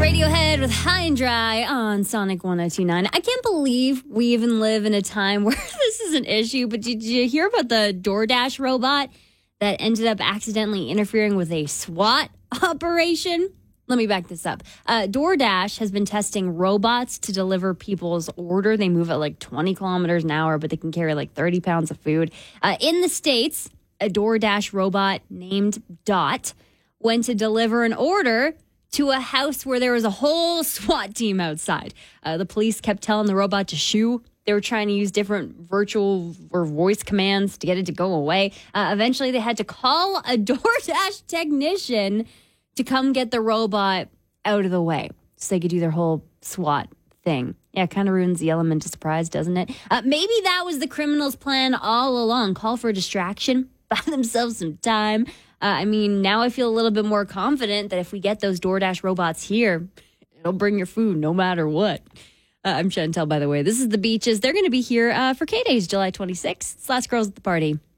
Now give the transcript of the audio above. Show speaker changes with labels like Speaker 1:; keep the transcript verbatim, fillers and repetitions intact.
Speaker 1: Radiohead with High and Dry on Sonic one oh two point nine. I can't believe we even live in a time where this is an issue, but did you hear about the DoorDash robot that ended up accidentally interfering with a SWAT operation? Let me back this up. Uh, DoorDash has been testing robots to deliver people's order. They move at like twenty kilometers an hour, but they can carry like thirty pounds of food. Uh, in the States, a DoorDash robot named Dot went to deliver an order to a house where there was a whole SWAT team outside. Uh, the police kept telling the robot to shoo. They were trying to use different virtual or voice commands to get it to go away. Uh, eventually, they had to call a DoorDash technician to come get the robot out of the way so they could do their whole SWAT thing. Yeah, it kind of ruins the element of surprise, doesn't it? Uh, maybe that was the criminals' plan all along. Call for a distraction, buy themselves some time. Uh, I mean, now I feel a little bit more confident that if we get those DoorDash robots here, it'll bring your food no matter what. Uh, I'm Chantel, by the way. This is The Beaches. They're going to be here uh, for K-Days, July twenty-sixth. It's Last Girls at the Party.